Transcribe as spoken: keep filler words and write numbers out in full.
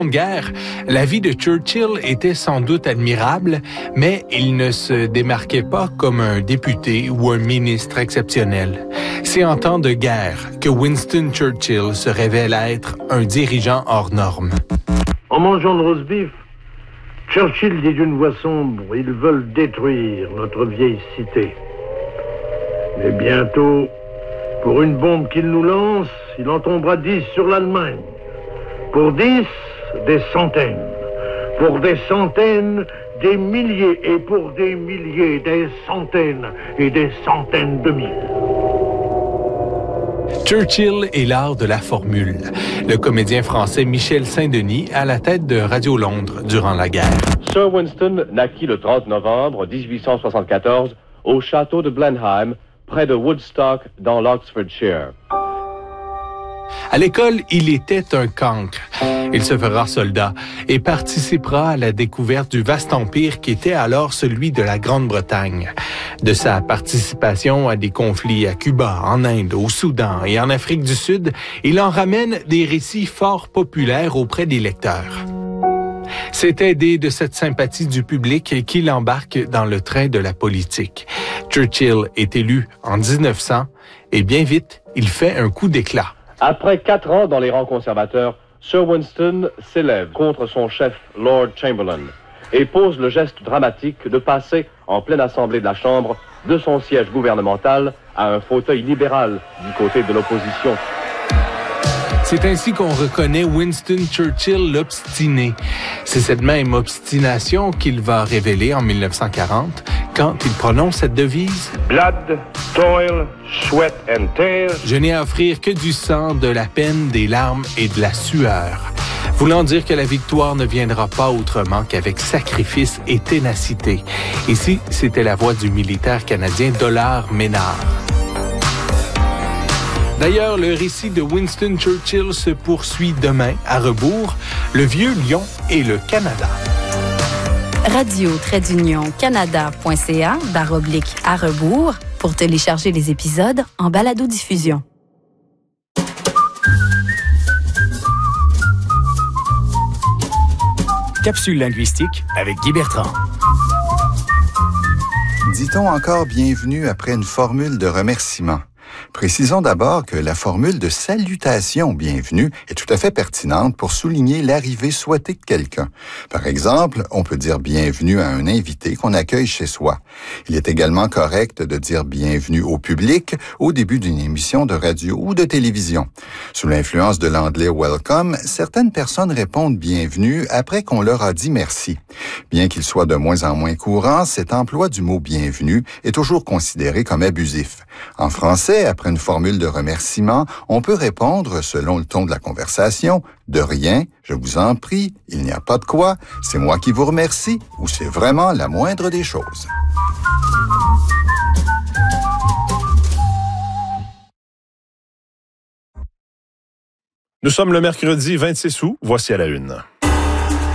de guerre, la vie de Churchill était sans doute admirable, mais il ne se démarquait pas comme un député ou un ministre exceptionnel. C'est en temps de guerre que Winston Churchill se révèle être un dirigeant hors norme. En mangeant le roast beef, Churchill dit d'une voix sombre, « Ils veulent détruire notre vieille cité. Mais bientôt, pour une bombe qu'ils nous lancent, il en tombera dix sur l'Allemagne. Pour dix, des centaines. Pour des centaines, des milliers. Et pour des milliers, des centaines et des centaines de mille. » Churchill est l'art de la formule. Le comédien français Michel Saint-Denis à la tête de Radio Londres durant la guerre. Sir Winston naquit le trente novembre dix-huit cent soixante-quatorze au château de Blenheim, près de Woodstock, dans l'Oxfordshire. À l'école, il était un cancre. Il se fera soldat et participera à la découverte du vaste empire qui était alors celui de la Grande-Bretagne. De sa participation à des conflits à Cuba, en Inde, au Soudan et en Afrique du Sud, il en ramène des récits fort populaires auprès des lecteurs. C'est aidé de cette sympathie du public qu'il embarque dans le train de la politique. Churchill est élu en dix-neuf cents et bien vite, il fait un coup d'éclat. Après quatre ans dans les rangs conservateurs, Sir Winston s'élève contre son chef, Lord Chamberlain, et pose le geste dramatique de passer, en pleine assemblée de la Chambre, de son siège gouvernemental à un fauteuil libéral du côté de l'opposition. C'est ainsi qu'on reconnaît Winston Churchill l'obstiné. C'est cette même obstination qu'il va révéler en mille neuf cent quarante quand il prononce cette devise. Blood, toil, sweat and tears. Je n'ai à offrir que du sang, de la peine, des larmes et de la sueur. Voulant dire que la victoire ne viendra pas autrement qu'avec sacrifice et ténacité. Ici, c'était la voix du militaire canadien Dollard Ménard. D'ailleurs, le récit de Winston Churchill se poursuit demain à rebours, le Vieux Lion et le Canada. radio-canada.ca barre oblique à rebours pour télécharger les épisodes en balado-diffusion. Capsule linguistique avec Guy Bertrand. Dit-on encore bienvenue après une formule de remerciement? Précisons d'abord que la formule de salutation bienvenue est tout à fait pertinente pour souligner l'arrivée souhaitée de quelqu'un. Par exemple, on peut dire bienvenue à un invité qu'on accueille chez soi. Il est également correct de dire bienvenue au public au début d'une émission de radio ou de télévision. Sous l'influence de l'anglais welcome, certaines personnes répondent bienvenue après qu'on leur a dit merci. Bien qu'il soit de moins en moins courant, cet emploi du mot bienvenue est toujours considéré comme abusif. En français, après une formule de remerciement, on peut répondre, selon le ton de la conversation, « De rien, je vous en prie, il n'y a pas de quoi, c'est moi qui vous remercie » ou « C'est vraiment la moindre des choses ». Nous sommes le mercredi vingt-six août, voici à la une.